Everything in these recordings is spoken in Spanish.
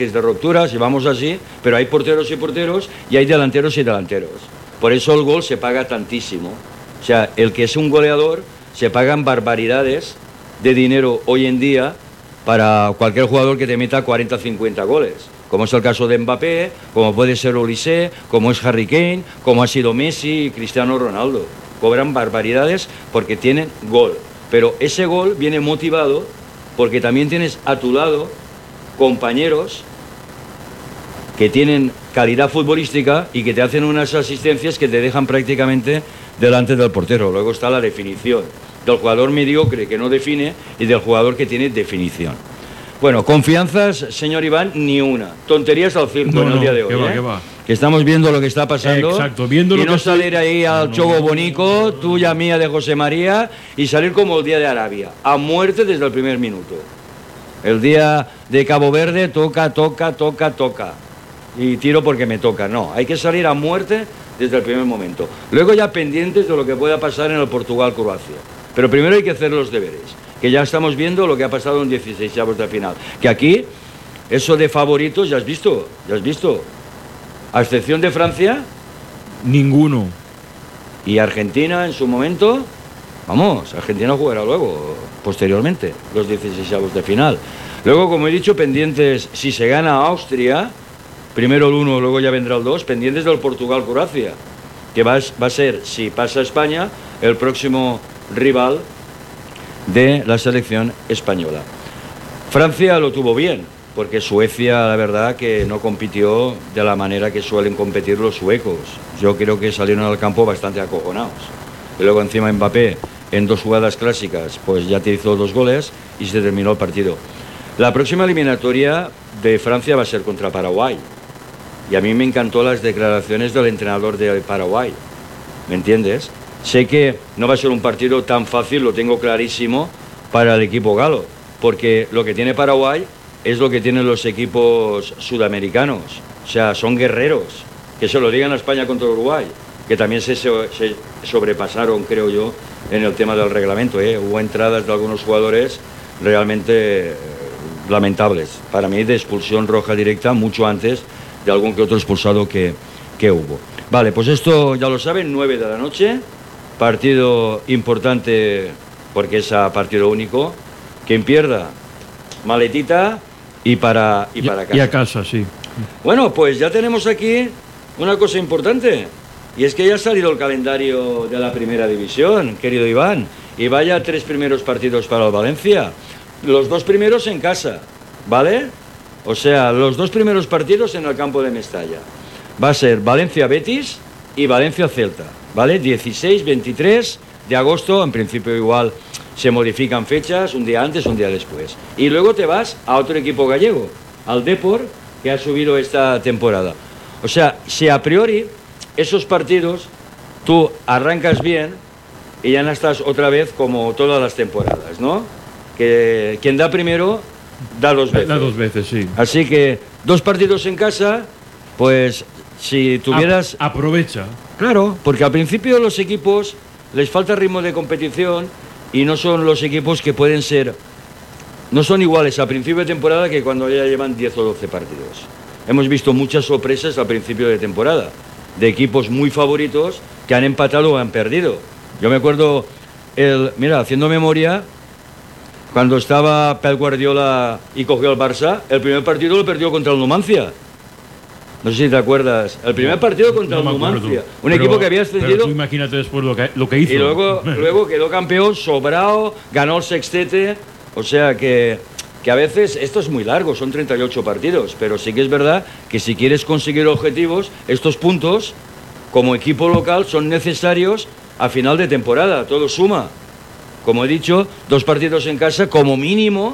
saques de rupturas y vamos así, pero hay porteros y porteros y hay delanteros y delanteros. Por eso el gol se paga tantísimo. O sea, el que es un goleador se pagan barbaridades de dinero hoy en día para cualquier jugador que te meta 40 o 50 goles. Como es el caso de Mbappé, como puede ser Olise, como es Harry Kane, como ha sido Messi y Cristiano Ronaldo. Cobran barbaridades porque tienen gol. Pero ese gol viene motivado porque también tienes a tu lado compañeros que tienen calidad futbolística y que te hacen unas asistencias que te dejan prácticamente delante del portero. Luego está la definición del jugador mediocre que no define y del jugador que tiene definición. Bueno, confianzas, señor Iván, ni una. Tonterías al circo en el día de hoy. ¿Qué va? Que estamos viendo lo que está pasando. Exacto, viendo lo y no que salir ahí al chogo bonico, tuya, mía, de José María, y salir como el día de Arabia, a muerte desde el primer minuto. El día de Cabo Verde, toca. Y tiro porque me toca. No, hay que salir a muerte desde el primer momento. Luego ya pendientes de lo que pueda pasar en el Portugal-Croacia. Pero primero hay que hacer los deberes, que ya estamos viendo lo que ha pasado en 16avos de final. Que aquí, eso de favoritos, ya has visto. A excepción de Francia. Ninguno. Y Argentina en su momento, vamos, Argentina jugará luego, posteriormente, los 16avos de final. Luego, como he dicho, pendientes, si se gana Austria, primero el 1, luego ya vendrá el 2, pendientes del Portugal-Croacia, que va a ser, si pasa España, el próximo rival de la selección española. Francia lo tuvo bien, porque Suecia, la verdad, que no compitió de la manera que suelen competir los suecos. Yo creo que salieron al campo bastante acojonados. Y luego encima Mbappé, en 2 jugadas clásicas, pues ya te hizo 2 goles y se terminó el partido. La próxima eliminatoria de Francia va a ser contra Paraguay. Y a mí me encantó las declaraciones del entrenador de Paraguay. ¿Me entiendes? Sé que no va a ser un partido tan fácil, lo tengo clarísimo, para el equipo galo. Porque lo que tiene Paraguay es lo que tienen los equipos sudamericanos. O sea, son guerreros. Que se lo digan a España contra Uruguay, que también se sobrepasaron, creo yo, en el tema del reglamento. Hubo entradas de algunos jugadores realmente lamentables. Para mí, de expulsión roja directa, mucho antes de algún que otro expulsado que hubo. Vale, pues esto ya lo saben, 9 de la noche. Partido importante porque es a partido único. Quien pierda, maletita y para casa. Y a casa, sí. Bueno, pues ya tenemos aquí una cosa importante. Y es que ya ha salido el calendario de la primera división, querido Iván. Y vaya 3 primeros partidos para el Valencia. Los 2 primeros en casa, ¿vale? O sea, los 2 primeros partidos en el campo de Mestalla. Va a ser Valencia-Betis y Valencia-Celta, ¿vale? 16, 23 de agosto, en principio igual se modifican fechas, un día antes, un día después. Y luego te vas a otro equipo gallego, al Depor, que ha subido esta temporada. O sea, si a priori esos partidos tú arrancas bien y ya no estás otra vez como todas las temporadas, ¿no? Que quien da primero da 2 veces. Da 2 veces, sí. Así que 2 partidos en casa, pues si tuvieras... Aprovecha. Claro, porque al principio los equipos les falta ritmo de competición y no son los equipos que pueden ser... No son iguales a principio de temporada que cuando ya llevan 10 o 12 partidos. Hemos visto muchas sorpresas al principio de temporada, de equipos muy favoritos que han empatado o han perdido. Yo me acuerdo, mira, haciendo memoria, cuando estaba Pep Guardiola y cogió al Barça, el primer partido lo perdió contra el Numancia. No sé si te acuerdas. El primer partido contra el Numancia. Un equipo que había ascendido. Pero tú imagínate después lo que hizo. Y luego quedó campeón, sobrado, ganó el sextete. O sea que a veces esto es muy largo, son 38 partidos. Pero sí que es verdad que si quieres conseguir objetivos, estos puntos, como equipo local, son necesarios a final de temporada. Todo suma. Como he dicho, 2 partidos en casa, como mínimo,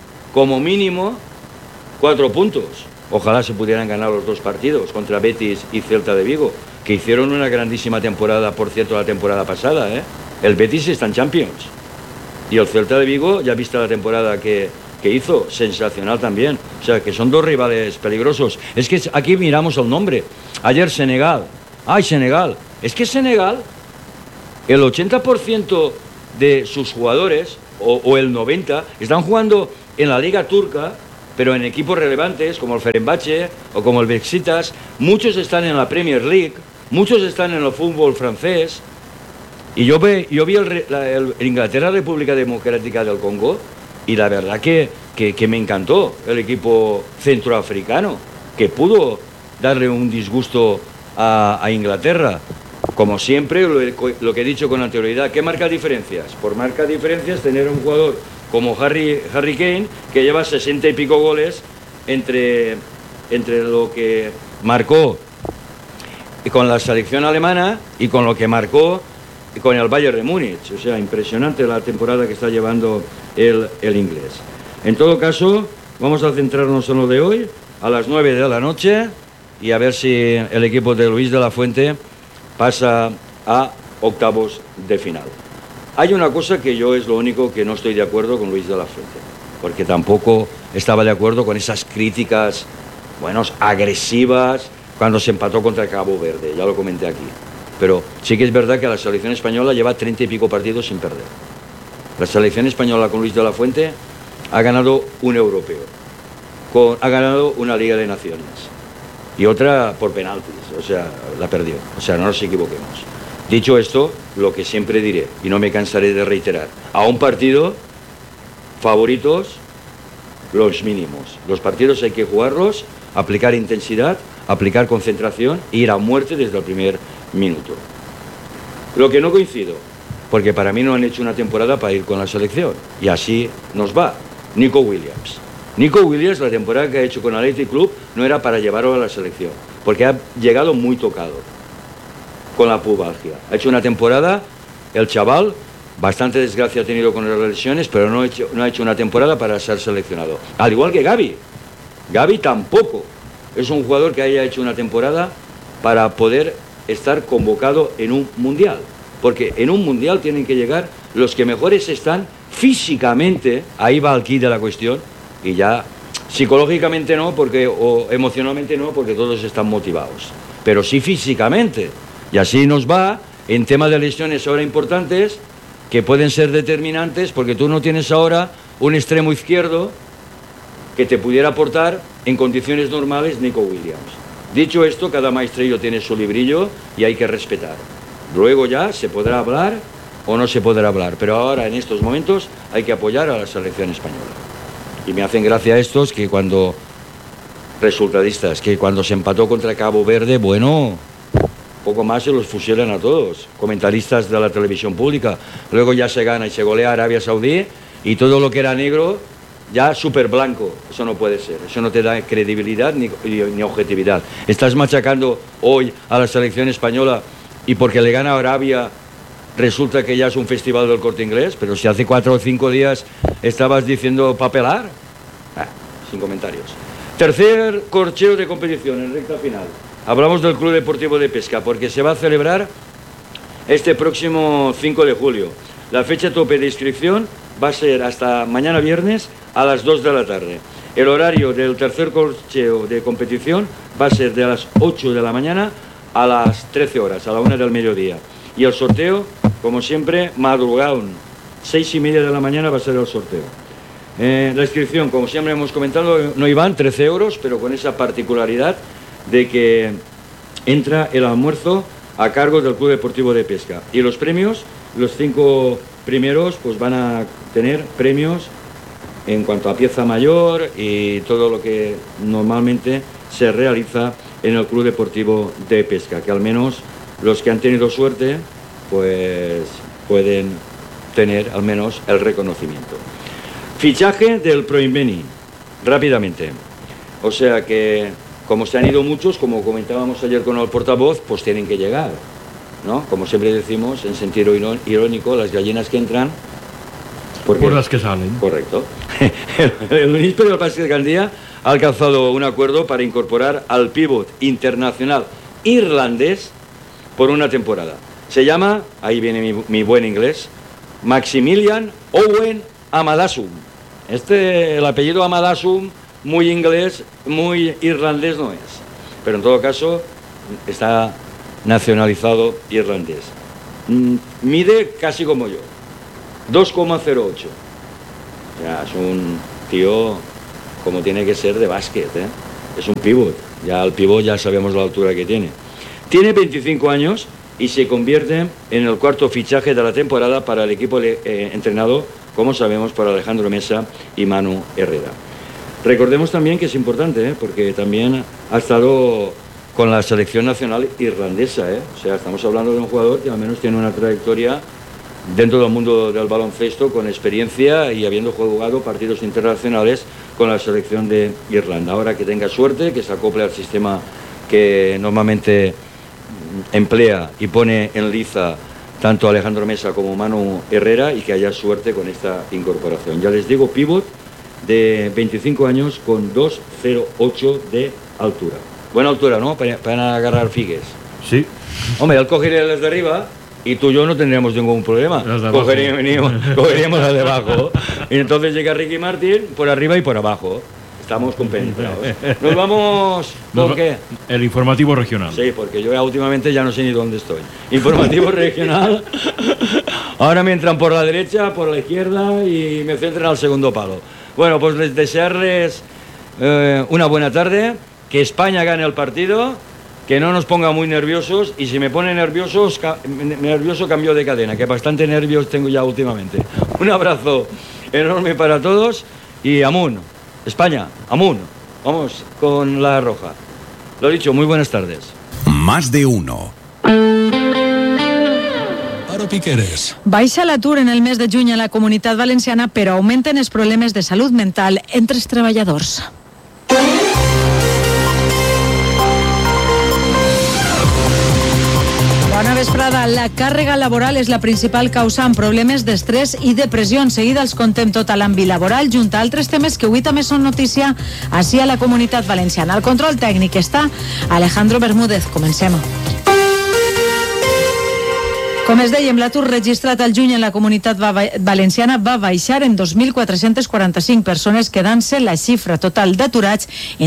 4 puntos. Ojalá se pudieran ganar los 2 partidos contra Betis y Celta de Vigo, que hicieron una grandísima temporada, por cierto, la temporada pasada, ¿eh? El Betis está en Champions. Y el Celta de Vigo, ya viste la temporada que hizo, sensacional también. O sea, que son 2 rivales peligrosos. Es que aquí miramos el nombre. Ayer Senegal. ¡Ay, Senegal! Es que Senegal, el 80% de sus jugadores, o el 90%, están jugando en la Liga Turca, pero en equipos relevantes como el Fenerbahce o como el Besiktas, muchos están en la Premier League, muchos están en el fútbol francés. Y yo vi el Inglaterra República Democrática del Congo y la verdad que me encantó el equipo centroafricano, que pudo darle un disgusto a Inglaterra. Como siempre, lo que he dicho con anterioridad, ¿qué marca diferencias? Por marca diferencias tener un jugador como Harry Kane, que lleva 60 y pico goles entre lo que marcó con la selección alemana y con lo que marcó con el Bayern de Múnich. O sea, impresionante la temporada que está llevando el inglés. En todo caso, vamos a centrarnos en lo de hoy, a las 9 de la noche, y a ver si el equipo de Luis de la Fuente pasa a octavos de final. Hay una cosa que yo es lo único que no estoy de acuerdo con Luis de la Fuente, porque tampoco estaba de acuerdo con esas críticas, bueno, agresivas, cuando se empató contra Cabo Verde, ya lo comenté aquí. Pero sí que es verdad que la selección española lleva 30 y pico partidos sin perder. La selección española con Luis de la Fuente ha ganado un europeo, ha ganado una Liga de Naciones y otra por penaltis, o sea, la perdió. O sea, no nos equivoquemos. Dicho esto, lo que siempre diré, y no me cansaré de reiterar, a un partido, favoritos, los mínimos. Los partidos hay que jugarlos, aplicar intensidad, aplicar concentración e ir a muerte desde el primer minuto. Lo que no coincido, porque para mí no han hecho una temporada para ir con la selección, y así nos va. Nico Williams. Nico Williams, la temporada que ha hecho con el Athletic Club, no era para llevarlo a la selección, porque ha llegado muy tocado con la pubalgia. Ha hecho una temporada, el chaval, bastante desgracia ha tenido con las lesiones, pero no ha hecho una temporada para ser seleccionado. Al igual que Gavi. Gavi tampoco es un jugador que haya hecho una temporada para poder estar convocado en un mundial. Porque en un mundial tienen que llegar los que mejores están físicamente, ahí va el quid de la cuestión, y ya psicológicamente no, o emocionalmente no, porque todos están motivados. Pero sí físicamente. Y así nos va en tema de lesiones ahora importantes, que pueden ser determinantes, porque tú no tienes ahora un extremo izquierdo que te pudiera aportar en condiciones normales Nico Williams. Dicho esto, cada maestrillo tiene su librillo y hay que respetar. Luego ya se podrá hablar o no se podrá hablar, pero ahora en estos momentos hay que apoyar a la selección española. Y me hacen gracia estos que cuando resultadistas, que cuando se empató contra Cabo Verde, bueno, poco más se los fusilan a todos, comentaristas de la televisión pública. Luego ya se gana y se golea a Arabia Saudí y todo lo que era negro ya súper blanco. Eso no puede ser, eso no te da credibilidad ni objetividad. Estás machacando hoy a la selección española y porque le gana a Arabia resulta que ya es un festival del Corte Inglés, pero si hace 4 o 5 días estabas diciendo papelar. Sin comentarios. Tercer corcheo de competición en recta final. Hablamos del Club Deportivo de Pesca, porque se va a celebrar este próximo 5 de julio. La fecha tope de inscripción va a ser hasta mañana viernes a las 2 de la tarde. El horario del tercer corcheo de competición va a ser de las 8 de la mañana a las 13 horas, a la 1 del mediodía. Y el sorteo, como siempre, madrugón. 6:30 de la mañana va a ser el sorteo. La inscripción, como siempre hemos comentado, no iban 13 euros, pero con esa particularidad de que entra el almuerzo a cargo del Club Deportivo de Pesca. Y los premios, los 5 primeros, pues van a tener premios en cuanto a pieza mayor y todo lo que normalmente se realiza en el Club Deportivo de Pesca, que al menos los que han tenido suerte, pues pueden tener al menos el reconocimiento. Fichaje del Proinbeni, rápidamente. O sea que, como se han ido muchos, como comentábamos ayer con el portavoz, pues tienen que llegar, ¿no? Como siempre decimos, en sentido irónico, las gallinas que entran... Por las que salen. Correcto. El Ministerio del Básquet de Gandía ha alcanzado un acuerdo para incorporar al pívot internacional irlandés por una temporada. Se llama, ahí viene mi buen inglés, Maximilian Owen Amadasum. El apellido Amadasum, muy inglés, muy irlandés no es. Pero en todo caso, está nacionalizado irlandés. Mide casi como yo, 2,08. Ya, es un tío como tiene que ser de básquet, ¿eh? Es un pívot, ya el pívot ya sabemos la altura que tiene. Tiene 25 años y se convierte en el cuarto fichaje de la temporada para el equipo entrenado, como sabemos, por Alejandro Mesa y Manu Herrera. Recordemos también que es importante, porque también ha estado con la selección nacional irlandesa, O sea, estamos hablando de un jugador que al menos tiene una trayectoria dentro del mundo del baloncesto, con experiencia y habiendo jugado partidos internacionales con la selección de Irlanda. Ahora que tenga suerte, que se acople al sistema que normalmente emplea y pone en liza tanto Alejandro Mesa como Manu Herrera, y que haya suerte con esta incorporación. Ya les digo, pívot de 25 años con 2,08 de altura. Buena altura, ¿no? Para agarrar figues. Sí. Hombre, él cogería las de arriba y tú y yo no tendríamos ningún problema. Cogeríamos las de abajo. Y entonces llega Ricky Martin por arriba y por abajo. Estamos compenetrados. Nos vamos... ¿Por qué? El informativo regional. Sí, porque yo últimamente ya no sé ni dónde estoy. Informativo regional. Ahora me entran por la derecha, por la izquierda y me centran al segundo palo. Bueno, pues les desearles una buena tarde, que España gane el partido, que no nos ponga muy nerviosos, y si me pone nervioso cambio de cadena, que bastante nervios tengo ya últimamente. Un abrazo enorme para todos y Amun. España, Amun, vamos con la roja. Lo dicho, muy buenas tardes. Más de uno. Piqueres. Baixa l'atur en el mes de juny a la Comunitat Valenciana, però augmenten els problemes de salut mental entre els treballadors. Bona vesprada. La càrrega laboral és la principal causa en problemes d'estrès i depressió. En seguida els contem tot a l'àmbit laboral, junt a altres temes que avui també són notícia així a la Comunitat Valenciana. Al control tècnic està Alejandro Bermúdez. Comencem. Com es dèiem, l'atur registrat al juny en la Comunitat Valenciana va baixar en 2.445 persones, quedant-se la xifra total d'aturats en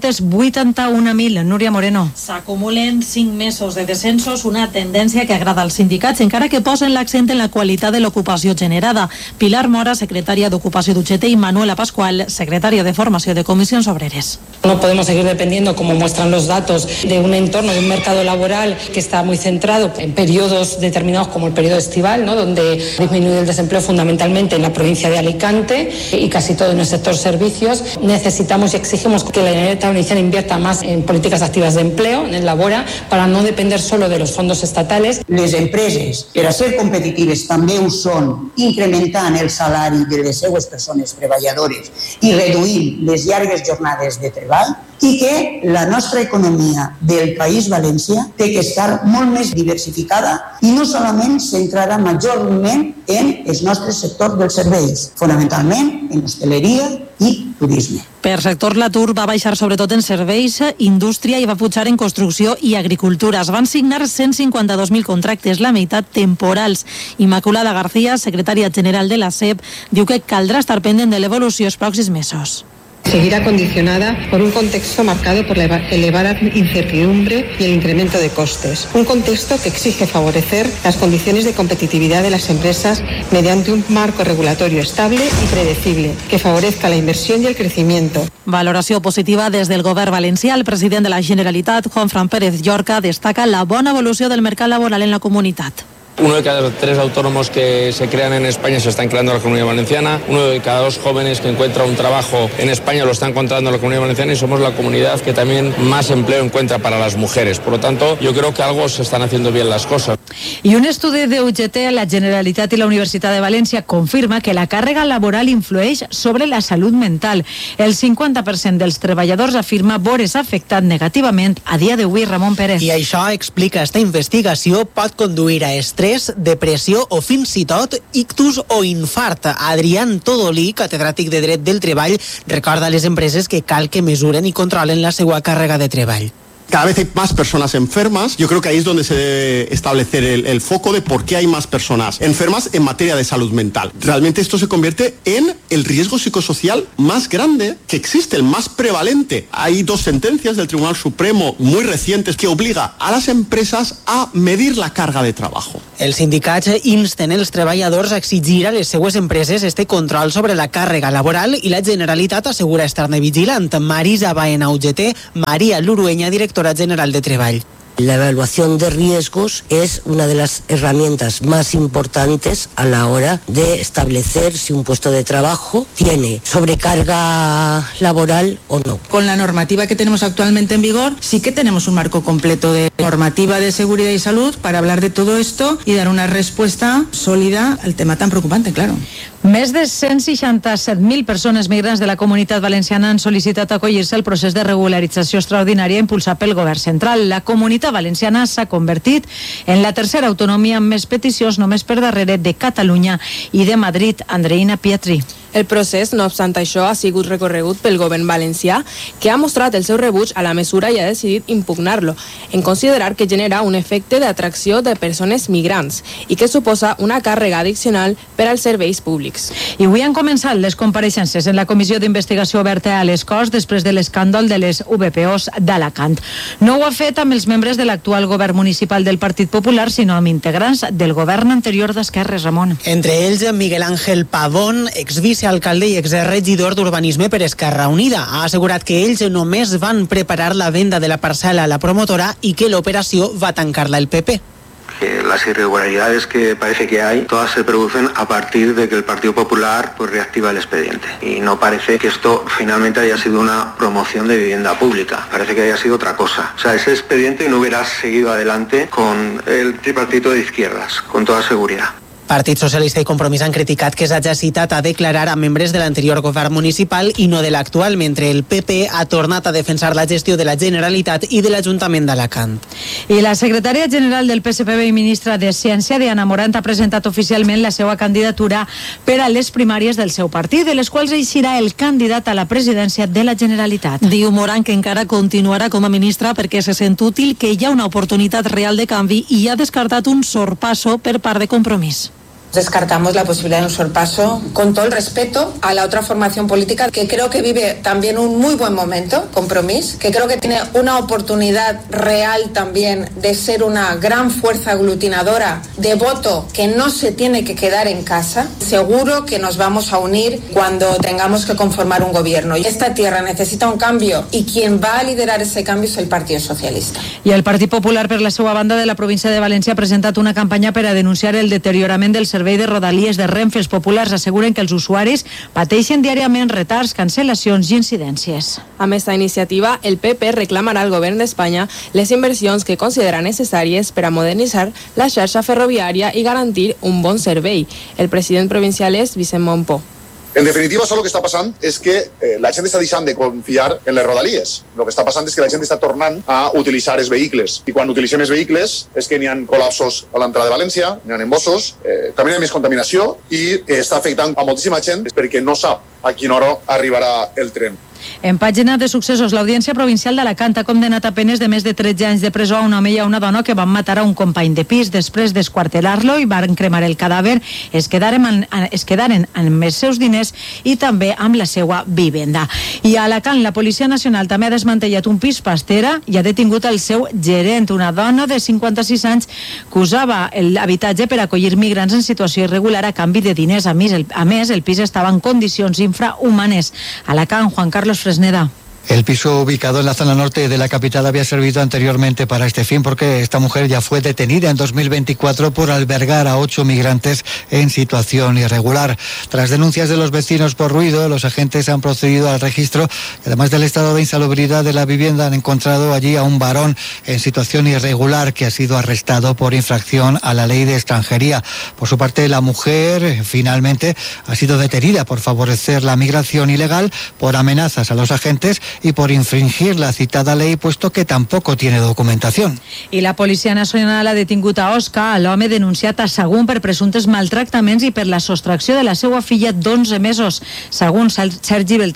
281.000. Núria Moreno. S'acumulen 5 mesos de descensos, una tendència que agrada als sindicats, encara que posen l'accent en la qualitat de l'ocupació generada. Pilar Mora, secretària d'Ocupació d'UGT, y Manuela Pascual, secretaria de Formació de Comisiones Obreres. No podemos seguir dependiendo, como muestran los datos, de un entorno, de un mercado laboral que está muy centrado en periodos determinados como el periodo estival, ¿no?, donde ha disminuido el desempleo fundamentalmente en la provincia de Alicante y casi todo en el sector servicios. Necesitamos y exigimos que la Generalitat Valenciana invierta más en políticas activas de empleo, en el Labora, para no depender solo de los fondos estatales. Les empreses, per a ser competitives, també ho són, incrementant el salari de les seues persones treballadores i reduint les llargues jornades de treball, i que la nostra economia del País Valencià té que estar molt més diversificada i no solament centrada majorment en els nostres sectors dels serveis, fonamentalment en hosteleria i turisme. Per sector, l'atur va baixar sobretot en serveis, indústria, i va pujar en construcció i agricultura. Es van signar 152.000 contractes, la meitat temporals. Immaculada García, secretària general de la SEP, diu que caldrà estar pendent de l'evolució els pròxims mesos. Seguirá condicionada por un contexto marcado por la elevada incertidumbre y el incremento de costes. Un contexto que exige favorecer las condiciones de competitividad de las empresas mediante un marco regulatorio estable y predecible que favorezca la inversión y el crecimiento. Valoració positiva des del govern valencià. El president de la Generalitat, Juanfran Pérez Llorca, destaca la bona evolució del mercat laboral en la comunitat. Uno de cada 3 autónomos que se crean en España se están creando en la Comunidad Valenciana. Uno de cada 2 jóvenes que encuentra un trabajo en España lo está encontrando en la Comunidad Valenciana, y somos la comunidad que también más empleo encuentra para las mujeres. Por lo tanto, yo creo que algo se están haciendo bien las cosas. I un estudi de UGT, la Generalitat i la Universitat de València confirma que la càrrega laboral influeix sobre la salut mental. El 50% dels treballadors afirma veure's afectat negativament a dia d'avui. Ramon Pérez. I això, explica esta investigació, pot conduir a estrès, depressió o fins i tot ictus o infart. Adrián Todolí, catedràtic de Dret del Treball, recorda a les empreses que cal que mesuren i controlen la seva càrrega de treball. Cada vez hay más personas enfermas. Yo creo que ahí es donde se debe establecer el foco de por qué hay más personas enfermas en materia de salud mental. Realmente esto se convierte en el riesgo psicosocial más grande que existe, el más prevalente. Hay 2 sentencias del Tribunal Supremo muy recientes que obliga a las empresas a medir la carga de trabajo. Els sindicats insten els treballadors a exigir a les seues empreses este control sobre la càrrega laboral i la Generalitat assegura estar-ne vigilant. Marisa Baena UGT, María Lurueña, directora general de Treball. La evaluación de riesgos es una de las herramientas más importantes a la hora de establecer si un puesto de trabajo tiene sobrecarga laboral o no. Con la normativa que tenemos actualmente en vigor, sí que tenemos un marco completo de normativa de seguridad y salud para hablar de todo esto y dar una respuesta sólida al tema tan preocupante, claro. Més de 167.000 persones migrants de la Comunitat Valenciana han sol·licitat acollir-se al procés de regularització extraordinària impulsat pel govern central. La Comunitat Valenciana s'ha convertit en la tercera autonomia amb més peticions, només per darrere de Catalunya i de Madrid. Andreina Pietri. El procés, no obstant això, ha sigut recorregut pel govern valencià, que ha mostrat el seu rebuig a la mesura i ha decidit impugnar-lo, en considerar que genera un efecte d'atracció de persones migrants i que suposa una càrrega addicional per als serveis públics. I avui han començat les compareixences en la Comissió d'Investigació oberta a les Corts després de l'escàndol de les VPOs d'Alacant. No ho ha fet amb els membres de l'actual govern municipal del Partit Popular, sinó amb integrants del govern anterior d'Esquerres, Ramon. Entre ells, Miguel Ángel Pavón, exvicealcalde i exregidor d'Urbanisme per Esquerra Unida. Ha assegurat que ells només van preparar la venda de la parcel·la a la promotora i que l'operació va tancar-la el PP. Que las irregularidades que parece que hay, todas se producen a partir de que el Partido Popular pues reactiva el expediente. Y no parece que esto finalmente haya sido una promoción de vivienda pública, parece que haya sido otra cosa. O sea, ese expediente no hubiera seguido adelante con el tripartito de izquierdas, con toda seguridad. Partit Socialista i Compromís han criticat que s'hagi citat a declarar a membres de l'anterior govern municipal i no de l'actual, mentre el PP ha tornat a defensar la gestió de la Generalitat i de l'Ajuntament d'Alacant. I la secretària general del PSPB i ministra de Ciència, Diana Morant, ha presentat oficialment la seva candidatura per a les primàries del seu partit, de les quals eixirà el candidat a la presidència de la Generalitat. Diu Morant que encara continuarà com a ministra perquè se sent útil, que hi ha una oportunitat real de canvi i ha descartat un sorpasso per part de Compromís. Descartamos la posibilidad de un sorpaso, con todo el respeto a la otra formación política que creo que vive también un muy buen momento, Compromís, que creo que tiene una oportunidad real también de ser una gran fuerza aglutinadora de voto que no se tiene que quedar en casa. Seguro que nos vamos a unir cuando tengamos que conformar un gobierno. Y esta tierra necesita un cambio y quien va a liderar ese cambio es el Partido Socialista. I el Partit Popular, per la seva banda, de la província de València ha presentat una campanya per a denunciar el deteriorament del servei de rodalies de Renfe. Els populars asseguren que els usuaris pateixen diàriament retards, cancel·lacions i incidències. Amb esta iniciativa, el PP reclamarà al govern d'Espanya les inversions que considera necessàries per a modernitzar la xarxa ferroviària i garantir un bon servei. El president provincial és Vicent Montpó. En definitiva, això el que està passant és que la gent està deixant de confiar en les rodalies. El que està passant és que la gent està tornant a utilitzar els vehicles. I quan utilitzem els vehicles és que n'hi ha col·lapsos a l'entrada de València, n'hi ha embossos, també hi ha més contaminació i està afectant a moltíssima gent perquè no sap a quina hora arribarà el tren. En pàgina de successos, l'Audiència Provincial d'Alacant ha condemnat a penes de més de 13 anys de presó a un home i a una dona que van matar a un company de pis. Després d'esquartelar-lo i van cremar el cadàver, es quedaren amb els seus diners i també amb la seva vivenda. I a Alacant, la Policia Nacional també ha desmantellat un pis pastera i ha detingut el seu gerent, una dona de 56 anys que usava l'habitatge per acollir migrants en situació irregular a canvi de diners. A més, el pis estava en condicions infrahumanes. A Alacant, Juan Carlos Fresneda. El piso ubicado en la zona norte de la capital había servido anteriormente para este fin porque esta mujer ya fue detenida en 2024 por albergar a 8 migrantes en situación irregular. Tras denuncias de los vecinos por ruido, los agentes han procedido al registro y además del estado de insalubridad de la vivienda han encontrado allí a un varón en situación irregular que ha sido arrestado por infracción a la ley de extranjería. Por su parte, la mujer finalmente ha sido detenida por favorecer la migración ilegal, por amenazas a los agentes y por infringir la citada ley, puesto que tampoco tiene documentación. I la Policia Nacional ha detingut a Osca, l'home denunciat a Sagunt per presumptes maltractaments i per la sostracció de la seva filla d'11 mesos, segons Sergi Beltrán.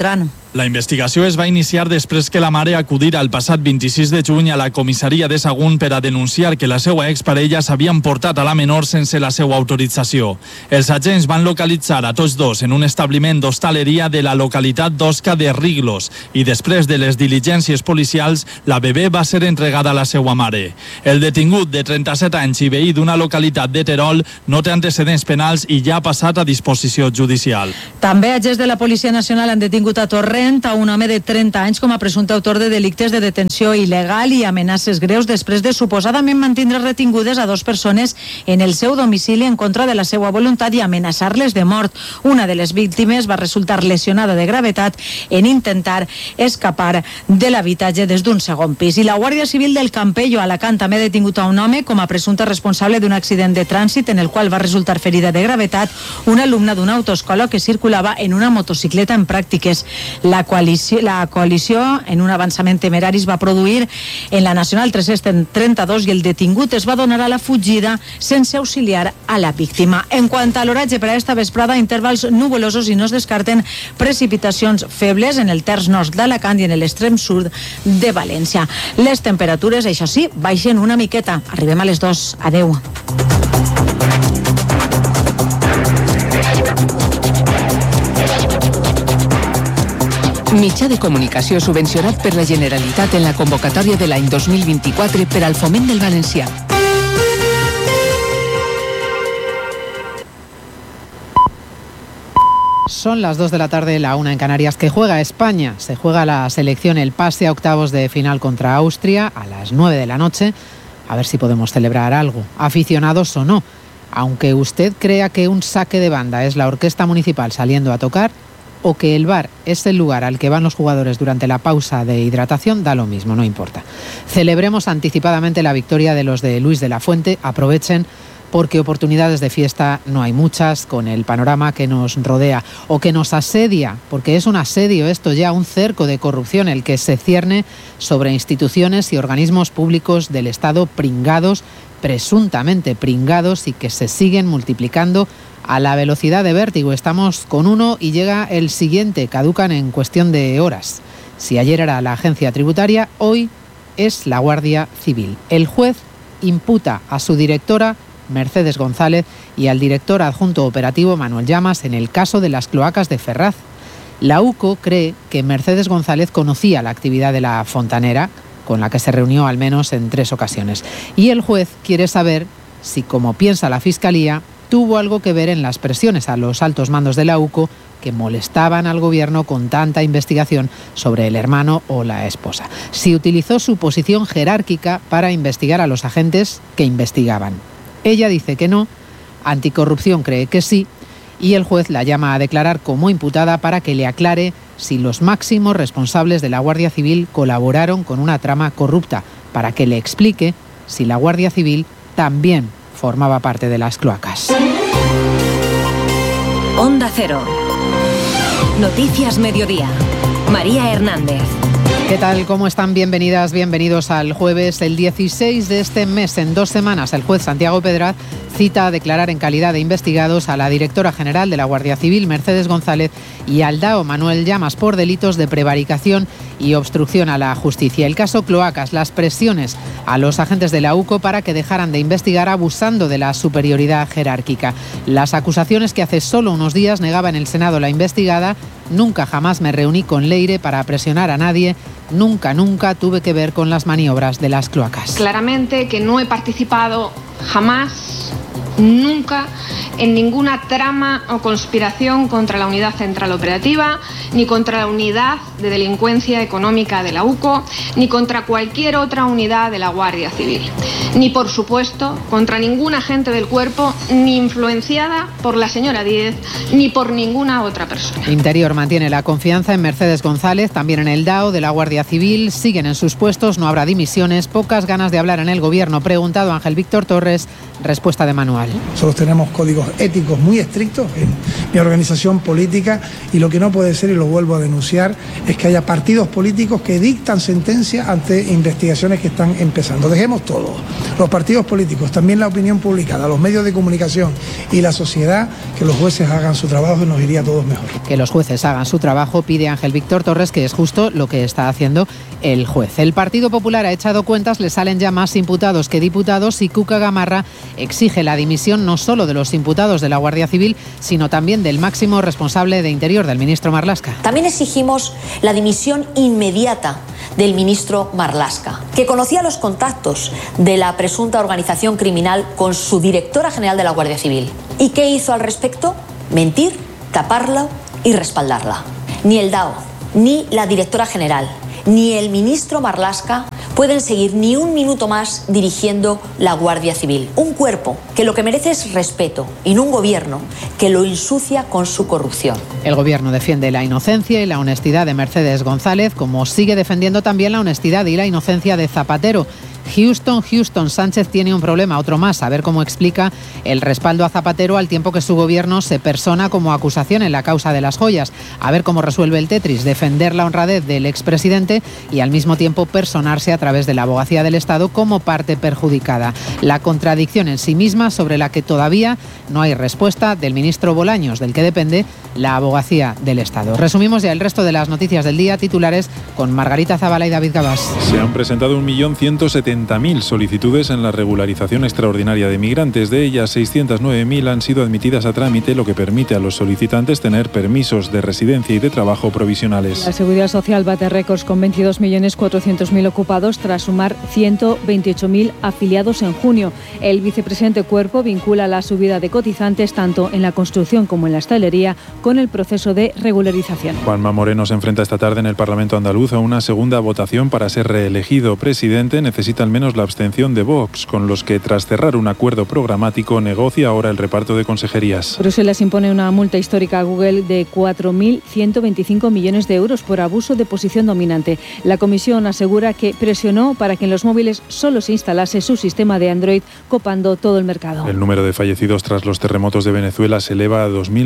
La investigació es va iniciar després que la mare acudira el passat 26 de juny a la comissaria de Sagunt per a denunciar que la seva exparella s'havia emportat a la menor sense la seva autorització. Els agents van localitzar a tots dos en un establiment d'hostaleria de la localitat d'Osca de Riglos i després de les diligències policials, la bebè va ser entregada a la seva mare. El detingut de 37 anys i veí d'una localitat de Terol no té antecedents penals i ja ha passat a disposició judicial. També agents de la Policia Nacional han detingut a Torrent a un home de 30 anys com a presumpte autor de delictes de detenció il·legal i amenaces greus després de suposadament mantindre retingudes a 2 persones en el seu domicili en contra de la seva voluntat i amenaçar-les de mort. Una de les víctimes va resultar lesionada de gravetat en intentar escapar de l'habitatge des d'un segon pis. I la Guàrdia Civil del Campello, a Alacant, també ha detingut a un home com a presumpte responsable d'un accident de trànsit en el qual va resultar ferida de gravetat una alumna d'una autoescola que circulava en una motocicleta en pràctiques. La coalició en un avançament temerari es va produir en la Nacional 332 i el detingut es va donar a la fugida sense auxiliar a la víctima. En quant a l'oratge per a esta vesprada, intervals nuvolosos i no es descarten precipitacions febles en el terç nord d'Alacant i en l'extrem sud de València. Les temperatures, això sí, baixen una miqueta. Arribem a les 2. Adeu. Mitjà de comunicació subvencionat per la Generalitat en la convocatòria de l'any 2024 per al foment del valencià. Son las 2 de la tarde, la 1 en Canarias. Que juega España. Se juega la selección, el pase a octavos de final contra Austria a las 9 de la noche. A ver si podemos celebrar algo, aficionados o no. Aunque usted crea que un saque de banda es la orquesta municipal saliendo a tocar, o que el bar es el lugar al que van los jugadores durante la pausa de hidratación, da lo mismo, no importa. Celebremos anticipadamente la victoria de los de Luis de la Fuente. Aprovechen, porque oportunidades de fiesta no hay muchas con el panorama que nos rodea o que nos asedia, porque es un asedio esto ya, un cerco de corrupción el que se cierne sobre instituciones y organismos públicos del Estado pringados, presuntamente pringados, y que se siguen multiplicando a la velocidad de vértigo. Estamos con uno y llega el siguiente, caducan en cuestión de horas. Si ayer era la agencia tributaria, hoy es la Guardia Civil. El juez imputa a su directora, Mercedes González, y al director adjunto operativo, Manuel Llamas, en el caso de las cloacas de Ferraz. La UCO cree que Mercedes González conocía la actividad de la fontanera, con la que se reunió al menos en 3 ocasiones. Y el juez quiere saber si, como piensa la Fiscalía, tuvo algo que ver en las presiones a los altos mandos de la UCO que molestaban al gobierno con tanta investigación sobre el hermano o la esposa. Si utilizó su posición jerárquica para investigar a los agentes que investigaban. Ella dice que no, Anticorrupción cree que sí, y el juez la llama a declarar como imputada para que le aclare si los máximos responsables de la Guardia Civil colaboraron con una trama corrupta, para que le explique si la Guardia Civil también formaba parte de las cloacas. Onda Cero. Noticias Mediodía. María Hernández. ¿Qué tal? ¿Cómo están? Bienvenidas, bienvenidos al jueves, el 16 de este mes. En 2 semanas, el juez Santiago Pedraz cita a declarar en calidad de investigados a la directora general de la Guardia Civil, Mercedes González, y al DAO, Manuel Llamas, por delitos de prevaricación y obstrucción a la justicia. El caso Cloacas, las presiones a los agentes de la UCO para que dejaran de investigar abusando de la superioridad jerárquica. Las acusaciones que hace solo unos días negaba en el Senado la investigada: nunca jamás me reuní con Leire para presionar a nadie, nunca tuve que ver con las maniobras de las cloacas. Claramente que no he participado jamás, nunca, en ninguna trama o conspiración contra la Unidad Central Operativa, ni contra la Unidad de Delincuencia Económica de la UCO, ni contra cualquier otra unidad de la Guardia Civil. Ni, por supuesto, contra ningún agente del cuerpo, ni influenciada por la señora Díez, ni por ninguna otra persona. Interior mantiene la confianza en Mercedes González, también en el DAO de la Guardia Civil. Siguen en sus puestos, no habrá dimisiones, pocas ganas de hablar en el gobierno. Preguntado Ángel Víctor Torres, respuesta de Manuel. Nosotros tenemos códigos éticos muy estrictos en mi organización política, y lo que no puede ser y lo vuelvo a denunciar, es que haya partidos políticos que dictan sentencias ante investigaciones que están empezando. Dejemos todo, los partidos políticos, también la opinión publicada, los medios de comunicación y la sociedad, que los jueces hagan su trabajo y nos iría a todos mejor. Que los jueces hagan su trabajo, pide Ángel Víctor Torres, que es justo lo que está haciendo el juez. El Partido Popular ha echado cuentas, le salen ya más imputados que diputados y Cuca Gamarra exige la dimisión no solo de los imputados de la Guardia Civil, sino también del máximo responsable de Interior, del ministro Marlaska. También exigimos la dimisión inmediata del ministro Marlaska, que conocía los contactos de la presunta organización criminal con su directora general de la Guardia Civil. ¿Y qué hizo al respecto? Mentir, taparla y respaldarla. Ni el DAO, ni la directora general, ni el ministro Marlaska pueden seguir ni un minuto más dirigiendo la Guardia Civil. Un cuerpo que lo que merece es respeto y no un gobierno que lo ensucia con su corrupción. El gobierno defiende la inocencia y la honestidad de Mercedes González, como sigue defendiendo también la honestidad y la inocencia de Zapatero. Houston Sánchez tiene un problema, otro más, a ver cómo explica el respaldo a Zapatero al tiempo que su gobierno se persona como acusación en la causa de las joyas. A ver cómo resuelve el Tetris, defender la honradez del expresidente y al mismo tiempo personarse a través de la abogacía del Estado como parte perjudicada. La contradicción en sí misma sobre la que todavía no hay respuesta del ministro Bolaños, del que depende la abogacía del Estado. Resumimos ya el resto de las noticias del día, titulares con Margarita Zavala y David Gabás. Se han presentado 1.170.000 solicitudes en la regularización extraordinaria de migrantes. De ellas, 609.000 han sido admitidas a trámite, lo que permite a los solicitantes tener permisos de residencia y de trabajo provisionales. La Seguridad Social bate récords con 22.400.000 ocupados tras sumar 128.000 afiliados en junio. El vicepresidente Cuerpo vincula la subida de cotizantes tanto en la construcción como en la hostelería con el proceso de regularización. Juanma Moreno se enfrenta esta tarde en el Parlamento andaluz a una segunda votación para ser reelegido presidente. Necesita al menos la abstención de Vox, con los que tras cerrar un acuerdo programático negocia ahora el reparto de consejerías. Bruselas impone una multa histórica a Google de 4.125 millones de euros por abuso de posición dominante. La Comisión asegura que presionó para que en los móviles solo se instalase su sistema de Android, copando todo el mercado. El número de fallecidos tras los terremotos de Venezuela se eleva a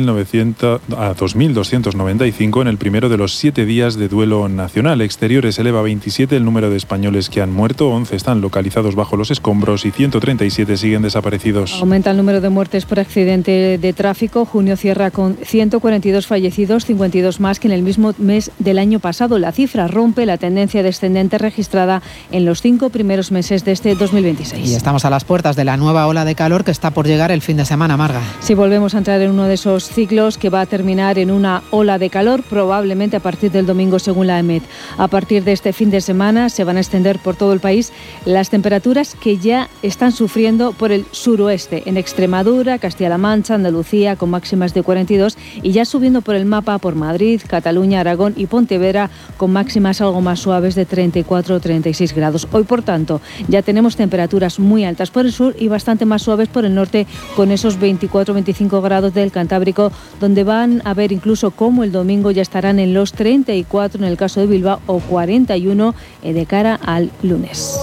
2.295 en el primero de los 7 días de duelo nacional. Exteriores eleva a 27 el número de españoles que han muerto, 11 están localizados bajo los escombros y 137 siguen desaparecidos. Aumenta el número de muertes por accidente de tráfico. Junio cierra con 142 fallecidos, 52 más que en el mismo mes del año pasado. La cifra rompe la tendencia descendente registrada en los 5 primeros meses de este 2026. Y estamos a las puertas de la nueva ola de calor que está por llegar el fin de semana, Marga. Si volvemos a entrar en uno de esos ciclos que va a terminar en una ola de calor, probablemente a partir del domingo, según la EMET. A partir de este fin de semana se van a extender por todo el país las temperaturas que ya están sufriendo por el suroeste, en Extremadura, Castilla-La Mancha, Andalucía, con máximas de 42, y ya subiendo por el mapa por Madrid, Cataluña, Aragón y Pontevedra, con máximas algo más suaves de 34 o 36 grados. Hoy, por tanto, ya tenemos temperaturas muy altas por el sur y bastante más suaves por el norte, con esos 24 o 25 grados del Cantábrico, donde van a ver incluso cómo el domingo ya estarán en los 34 en el caso de Bilbao o 41 de cara al lunes.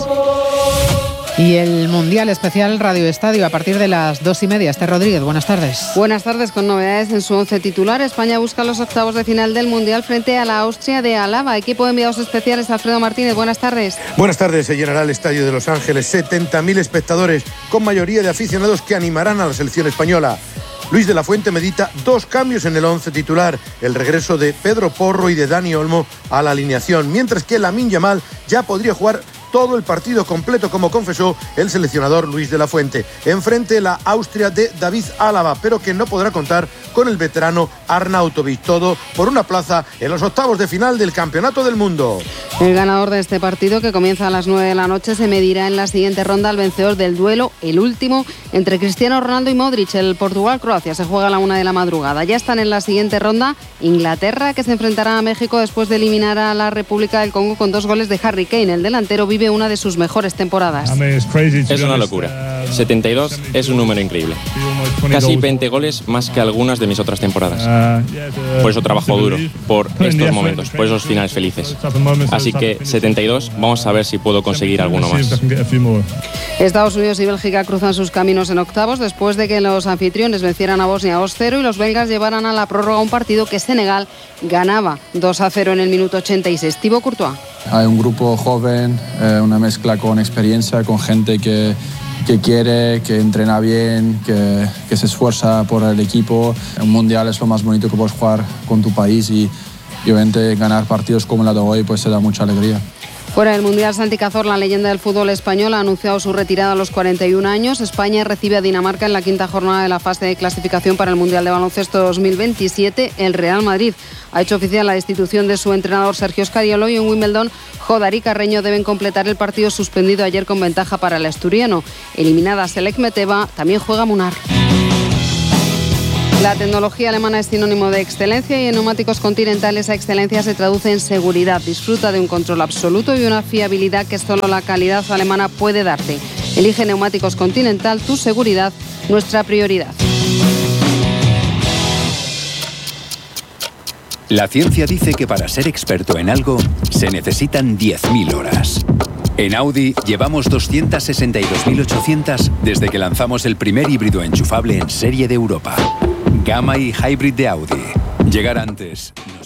Y el Mundial Especial Radio Estadio a partir de las 2:30. Esther Rodríguez, buenas tardes. Buenas tardes, con novedades en su 11 titular. España busca los octavos de final del Mundial frente a la Austria de Alaba. Equipo de enviados especiales, Alfredo Martínez, buenas tardes. Buenas tardes, se llenará el Estadio de Los Ángeles, 70.000 espectadores, con mayoría de aficionados que animarán a la selección española. Luis de la Fuente medita 2 cambios en el 11 titular, el regreso de Pedro Porro y de Dani Olmo a la alineación, mientras que Lamine Yamal ya podría jugar todo el partido completo, como confesó el seleccionador Luis de la Fuente. Enfrente la Austria de David Álava, pero que no podrá contar con el veterano Arnautovic. Todo por una plaza en los octavos de final del Campeonato del Mundo. El ganador de este partido, que comienza a las 9 de la noche, se medirá en la siguiente ronda al vencedor del duelo, el último, entre Cristiano Ronaldo y Modric. El Portugal-Croacia se juega a la 1 de la madrugada. Ya están en la siguiente ronda Inglaterra, que se enfrentará a México después de eliminar a la República del Congo con 2 goles de Harry Kane. El delantero vive una de sus mejores temporadas. Es una locura. 72 es un número increíble. Casi 20 goles más que algunas de mis otras temporadas. Por eso trabajo duro, por estos momentos, por esos finales felices. Así que 72, vamos a ver si puedo conseguir alguno más. Estados Unidos y Bélgica cruzan sus caminos en octavos después de que los anfitriones vencieran a Bosnia 2-0 y los belgas llevaran a la prórroga un partido que Senegal ganaba 2-0 en el minuto 86. Thibaut Courtois. Hay un grupo joven, una mezcla con experiencia, con gente que quiere, que entrena bien, que se esfuerza por el equipo. Un mundial es lo más bonito que puedes jugar con tu país y obviamente ganar partidos como la de hoy pues se da mucha alegría. Fuera del Mundial, Santi Cazorla, leyenda del fútbol español, ha anunciado su retirada a los 41 años. España recibe a Dinamarca en la quinta jornada de la fase de clasificación para el Mundial de Baloncesto 2027. El Real Madrid ha hecho oficial la destitución de su entrenador Sergio Scariolo y en Wimbledon, Jodar y Carreño deben completar el partido suspendido ayer con ventaja para el asturiano. Eliminada Selek Meteva, también juega Munar. La tecnología alemana es sinónimo de excelencia y en Neumáticos Continental esa excelencia se traduce en seguridad. Disfruta de un control absoluto y una fiabilidad que solo la calidad alemana puede darte. Elige Neumáticos Continental, tu seguridad, nuestra prioridad. La ciencia dice que para ser experto en algo se necesitan 10.000 horas. En Audi llevamos 262.800 desde que lanzamos el primer híbrido enchufable en serie de Europa. Gamma y Hybrid de Audi. Llegar antes